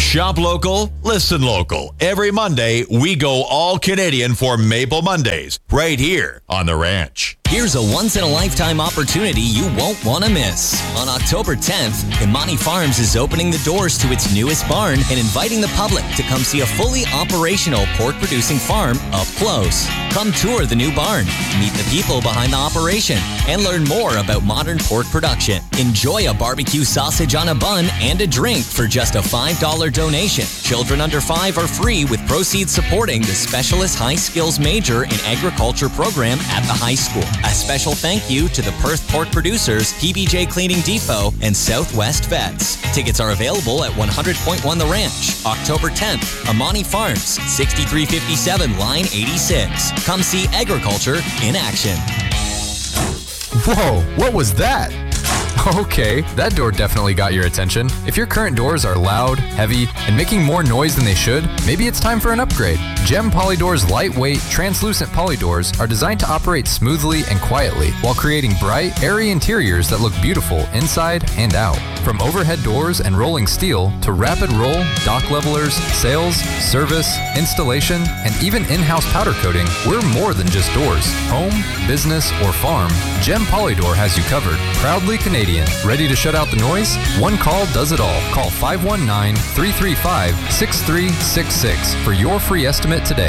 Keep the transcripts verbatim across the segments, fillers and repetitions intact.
Shop local, listen local. Every Monday, we go all Canadian for Maple Mondays, right here on The Ranch. Here's a once-in-a-lifetime opportunity you won't want to miss. On October tenth, Imani Farms is opening the doors to its newest barn and inviting the public to come see a fully operational pork-producing farm up close. Come tour the new barn, meet the people behind the operation, and learn more about modern pork production. Enjoy a barbecue sausage on a bun and a drink for just a five dollars donation. Children under five are free, with proceeds supporting the Specialist High Skills Major in Agriculture program at the high school. A special thank you to the Perth Pork Producers, P B J Cleaning Depot, and Southwest Vets. Tickets are available at one hundred point one The Ranch. October tenth, Imani Farms, sixty-three fifty-seven Line eighty-six. Come see agriculture in action. Whoa, what was that? Okay, that door definitely got your attention. If your current doors are loud, heavy, and making more noise than they should, maybe it's time for an upgrade. Gem Polydoor's lightweight, translucent polydoors are designed to operate smoothly and quietly while creating bright, airy interiors that look beautiful inside and out. From overhead doors and rolling steel to rapid roll, dock levelers, sales, service, installation, and even in-house powder coating, we're more than just doors. Home, business, or farm, Gem Polydoor has you covered. Proudly Canadian. Ready to shut out the noise? One call does it all. Call five one nine, three three five, six three six six for your free estimate today.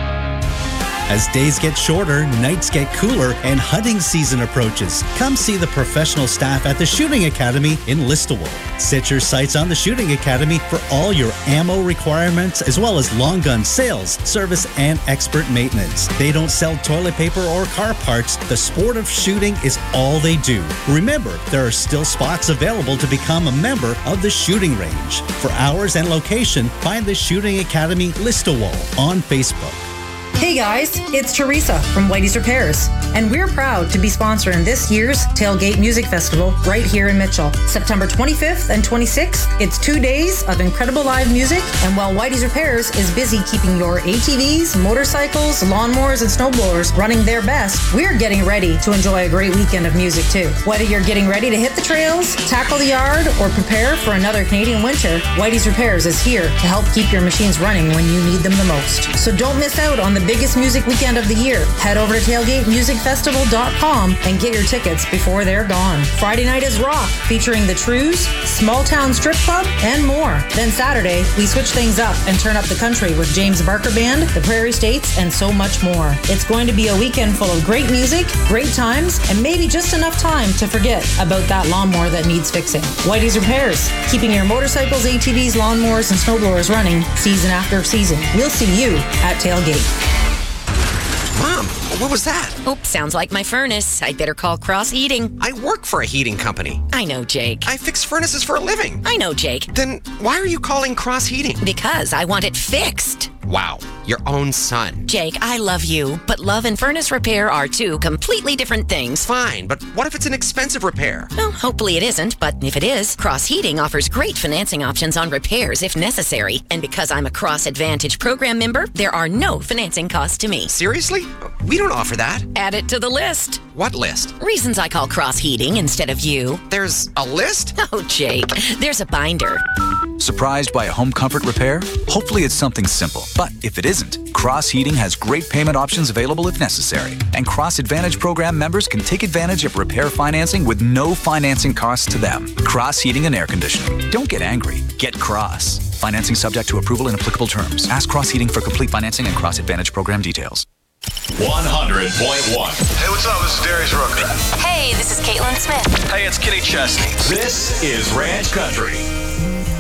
As days get shorter, nights get cooler, and hunting season approaches, come see the professional staff at the Shooting Academy in Listowel. Set your sights on the Shooting Academy for all your ammo requirements, as well as long gun sales, service, and expert maintenance. They don't sell toilet paper or car parts. The sport of shooting is all they do. Remember, there are still spots available to become a member of the shooting range. For hours and location, find the Shooting Academy Listowel on Facebook. Hey guys, it's Teresa from Whitey's Repairs, and we're proud to be sponsoring this year's Tailgate Music Festival right here in Mitchell. September twenty-fifth and twenty-sixth, it's two days of incredible live music, and while Whitey's Repairs is busy keeping your A T Vs, motorcycles, lawnmowers, and snowblowers running their best, we're getting ready to enjoy a great weekend of music too. Whether you're getting ready to hit the trails, tackle the yard, or prepare for another Canadian winter, Whitey's Repairs is here to help keep your machines running when you need them the most. So don't miss out on the biggest music weekend of the year. Head over to tailgate music festival dot com and get your tickets before they're gone. Friday night is rock, featuring the Trews, Small Town Strip Club, and more. Then Saturday, we switch things up and turn up the country with James Barker Band, the Prairie States, and so much more. It's going to be a weekend full of great music, great times, and maybe just enough time to forget about that lawnmower that needs fixing. Whitey's Repairs, keeping your motorcycles, A T Vs, lawnmowers, and snowblowers running season after season. We'll see you at Tailgate. Mom, what was that? Oops, sounds like my furnace. I'd better call Cross Heating. I work for a heating company. I know, Jake. I fix furnaces for a living. I know, Jake. Then why are you calling Cross Heating? Because I want it fixed. Wow, your own son. Jake, I love you, but love and furnace repair are two completely different things. Fine, but what if it's an expensive repair? Well, hopefully it isn't, but if it is, Cross Heating offers great financing options on repairs if necessary. And because I'm a Cross Advantage program member, there are no financing costs to me. Seriously? We don't offer that. Add it to the list. What list? Reasons I call Cross Heating instead of you. There's a list? Oh, Jake, there's a binder. Surprised by a home comfort repair? Hopefully it's something simple. But if it isn't, Cross Heating has great payment options available if necessary. And Cross Advantage program members can take advantage of repair financing with no financing costs to them. Cross Heating and Air Conditioning. Don't get angry. Get Cross. Financing subject to approval and applicable terms. Ask Cross Heating for complete financing and Cross Advantage program details. one hundred point one. Hey, what's up? This is Darius Rucker. Hey, this is Caitlin Smith. Hey, it's Kenny Chesney. This is Ranch Country.